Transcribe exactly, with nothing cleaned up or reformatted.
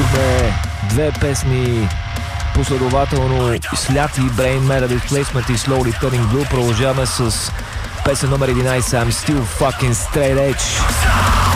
Чухме две песни последователно Сляти, Brain Matter Replacement и Slowly Turning Blue. Продължаваме с песен номер единайсет I'm Still Fucking Straight Edge.